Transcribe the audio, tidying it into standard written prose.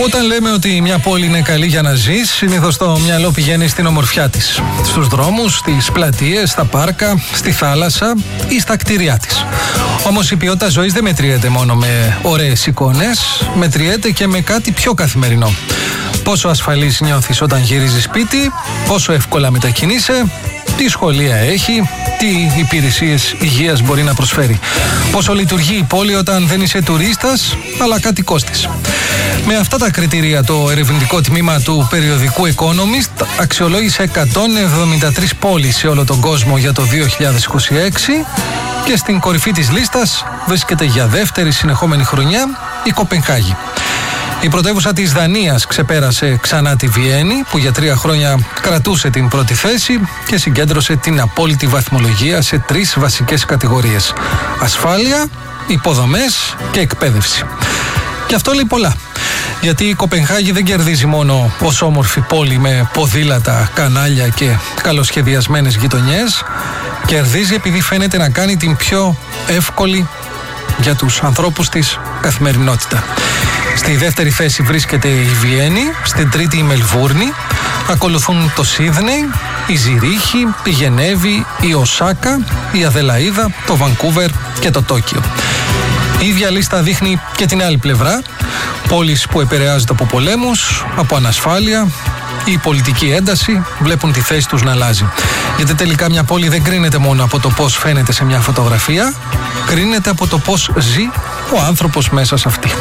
Όταν λέμε ότι μια πόλη είναι καλή για να ζεις, συνήθως το μυαλό πηγαίνει στην ομορφιά της. Στους δρόμους, στις πλατείες, στα πάρκα, στη θάλασσα ή στα κτίρια της. Όμως η ποιότητα ζωής δεν μετριέται μόνο με ωραίες εικόνες, μετριέται και με κάτι πιο καθημερινό. Πόσο ασφαλής νιώθεις όταν γυρίζεις σπίτι, πόσο εύκολα μετακινείσαι, τι σχολεία έχει, τι υπηρεσίες υγείας μπορεί να προσφέρει. Πόσο λειτουργεί η πόλη όταν δεν είσαι τουρίστας, αλλά κατοικός της. Με αυτά τα κριτήρια το ερευνητικό τμήμα του περιοδικού Economist αξιολόγησε 173 πόλεις σε όλο τον κόσμο για το 2026 και στην κορυφή της λίστας βρίσκεται για δεύτερη συνεχόμενη χρονιά η Κοπενχάγη. Η πρωτεύουσα της Δανίας ξεπέρασε ξανά τη Βιέννη, που για 3 χρόνια κρατούσε την πρώτη θέση και συγκέντρωσε την απόλυτη βαθμολογία σε 3 βασικές κατηγορίες: ασφάλεια, υποδομές και εκπαίδευση. Και αυτό λέει πολλά. Γιατί η Κοπενχάγη δεν κερδίζει μόνο ως όμορφη πόλη με ποδήλατα, κανάλια και καλοσχεδιασμένες γειτονιές. Κερδίζει επειδή φαίνεται να κάνει την πιο εύκολη για τους ανθρώπους της καθημερινότητα. Στη δεύτερη θέση βρίσκεται η Βιέννη, στην τρίτη η Μελβούρνη, ακολουθούν το Σίδνεϊ, η Ζηρίχη, η Γενέβη, η Οσάκα, η Αδελαΐδα, το Βανκούβερ και το Τόκιο. Η ίδια λίστα δείχνει και την άλλη πλευρά, πόλεις που επηρεάζονται από πολέμους, από ανασφάλεια ή πολιτική ένταση βλέπουν τη θέση τους να αλλάζει. Γιατί τελικά μια πόλη δεν κρίνεται μόνο από το πώς φαίνεται σε μια φωτογραφία, κρίνεται από το πώς ζει ο άνθρωπος μέσα σε αυτή.